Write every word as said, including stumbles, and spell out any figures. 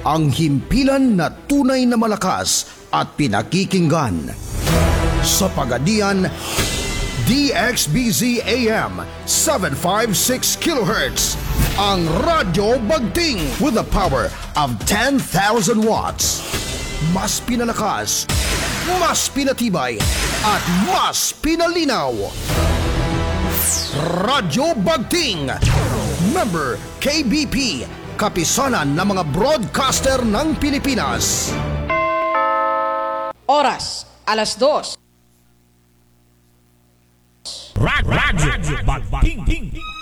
ang himpilan na tunay na malakas at pinakikinggan. Sa Pagadian, D X B Z A M seven fifty-six kilohertz, ang Radyo Bagting with a power of ten thousand watts. Mas pinalakas, mas pinatibay, at mas pinalinaw. Radyo Bagting, member K B P, kapisanan ng mga broadcaster ng Pilipinas. Oras, alas dos. Radyo Bagting.